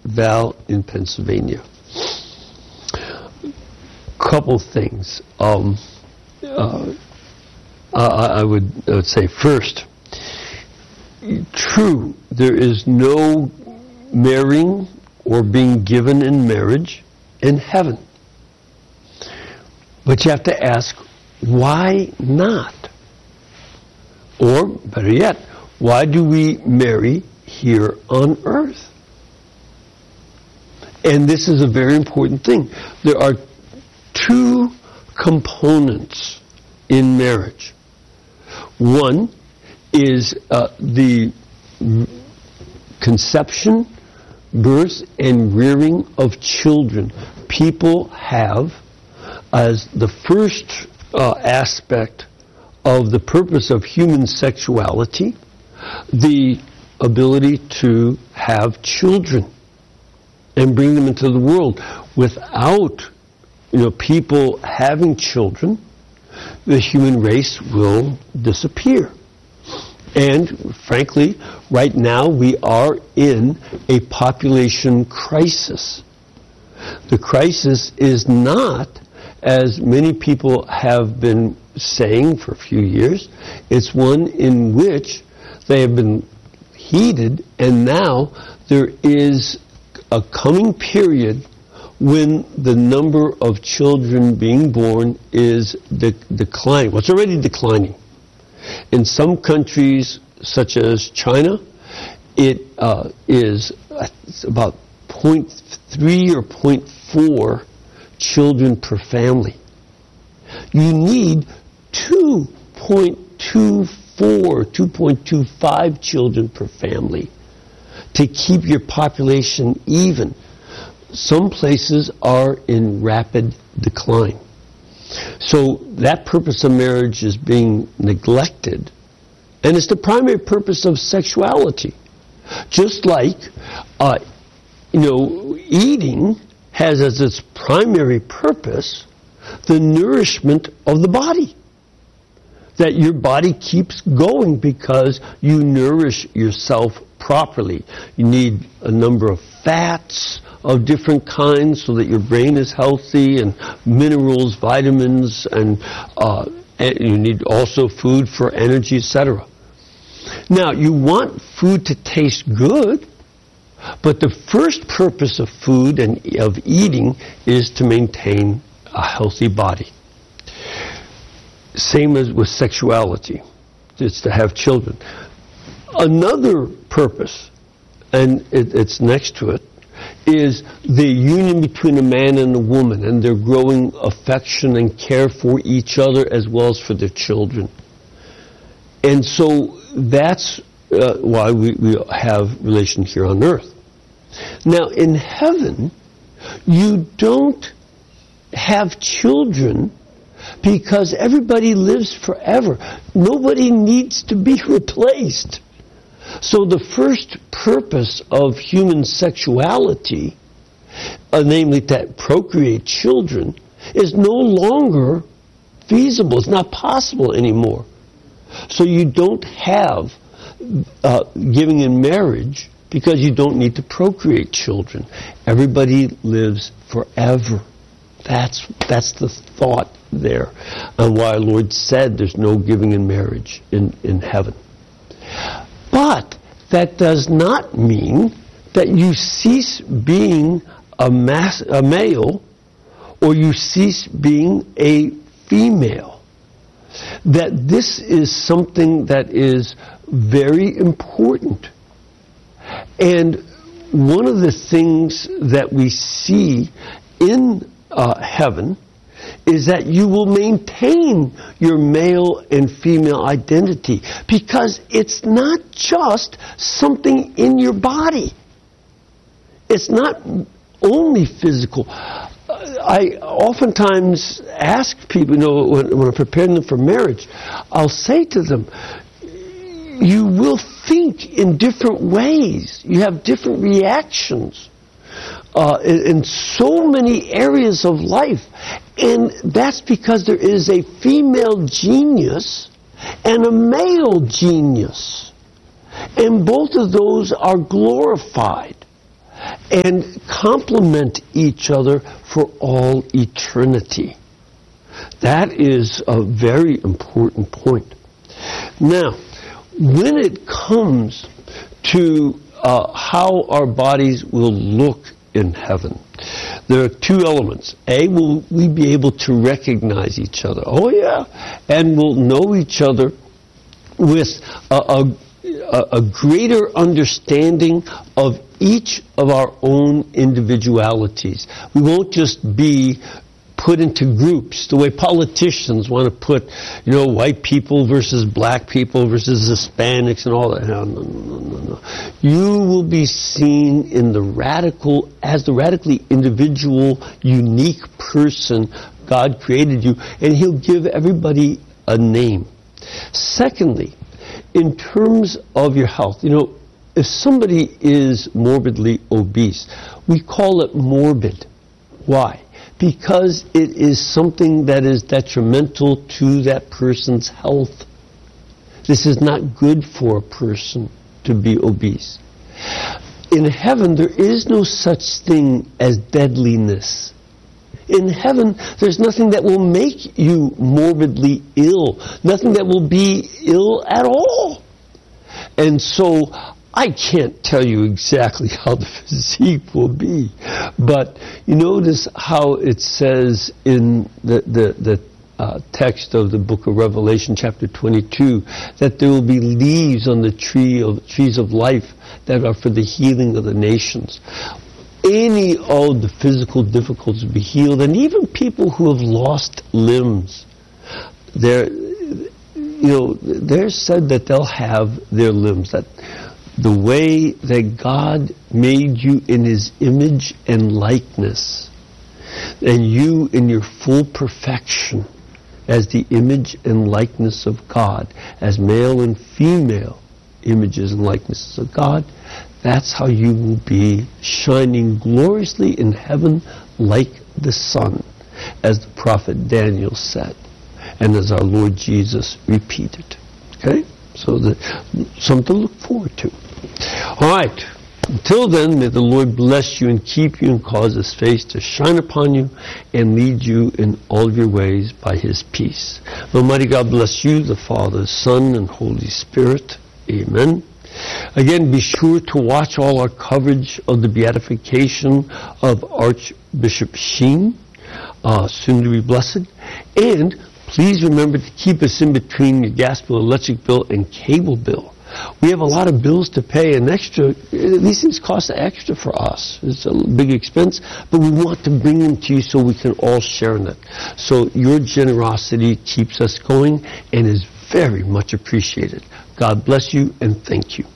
Val in Pennsylvania. Couple things. I would say first, true, there is no marrying or being given in marriage in heaven. But you have to ask, why not? Or, better yet, why do we marry here on earth? And this is a very important thing. There are two components in marriage. One is the conception, birth, and rearing of children. People have, as the first aspect of the purpose of human sexuality, the ability to have children and bring them into the world. Without people having children, the human race will disappear. And frankly, right now we are in a population crisis. The crisis is not, as many people have been saying for a few years, it's one in which they have been heated, and now there is a coming period when the number of children being born is declining. Well, it's already declining. In some countries, such as China, it is about 0.3 or 0.4 children per family. You need 2.24, 2.25 children per family to keep your population even. Some places are in rapid decline. So that purpose of marriage is being neglected. And it's the primary purpose of sexuality. Just like, eating has as its primary purpose the nourishment of the body. That your body keeps going because you nourish yourself properly. You need a number of fats of different kinds so that your brain is healthy, and minerals, vitamins, and you need also food for energy, etc. Now, you want food to taste good, but the first purpose of food and of eating is to maintain a healthy body. Same as with sexuality. It's to have children. Another purpose, and it's next to it, is the union between a man and a woman and their growing affection and care for each other as well as for their children. And so that's why we have relation here on earth. Now, in heaven, you don't have children because everybody lives forever. Nobody needs to be replaced. So the first purpose of human sexuality, namely to procreate children, is no longer feasible. It's not possible anymore. So you don't have giving in marriage because you don't need to procreate children. Everybody lives forever. That's the thought there, and why our Lord said there's no giving in marriage in heaven. But that does not mean that you cease being a male or you cease being a female. That this is something that is very important. And one of the things that we see in heaven is that you will maintain your male and female identity, because it's not just something in your body. It's not only physical. I oftentimes ask people, when I'm preparing them for marriage, I'll say to them, you will think in different ways. You have different reactions in so many areas of life. And that's because there is a female genius and a male genius. And both of those are glorified. and complement each other for all eternity. That is a very important point. Now, when it comes to how our bodies will look in heaven, there are two elements. A, will we be able to recognize each other? Oh, yeah. And we'll know each other with a greater understanding of each of our own individualities. We won't just be put into groups the way politicians want to put, white people versus black people versus Hispanics and all that. No. You will be seen in as the radically individual, unique person God created you, and He'll give everybody a name. Secondly, in terms of your health, if somebody is morbidly obese, we call it morbid. Why? Because it is something that is detrimental to that person's health. This is not good for a person to be obese. In heaven, there is no such thing as deadliness. In heaven, there's nothing that will make you morbidly ill, nothing that will be ill at all. And so, I can't tell you exactly how the physique will be, but you notice how it says in the text of the book of Revelation, chapter 22, that there will be leaves on the trees of life that are for the healing of the nations. Any of the physical difficulties will be healed, and even people who have lost limbs, they're said that they'll have their limbs. That the way that God made you in His image and likeness, and you in your full perfection as the image and likeness of God, as male and female images and likenesses of God, that's how you will be shining gloriously in heaven like the sun, as the prophet Daniel said, and as our Lord Jesus repeated. Okay? So something to look forward to. All right. Until then, may the Lord bless you and keep you and cause His face to shine upon you and lead you in all of your ways by His peace. May Almighty God bless you, the Father, Son, and Holy Spirit. Amen. Again, be sure to watch all our coverage of the beatification of Archbishop Sheen, soon to be blessed. And please remember to keep us in between your gas bill, electric bill, and cable bill. We have a lot of bills to pay, and extra. These things cost extra for us. It's a big expense, but we want to bring them to you so we can all share in it. So your generosity keeps us going and is very much appreciated. God bless you and thank you.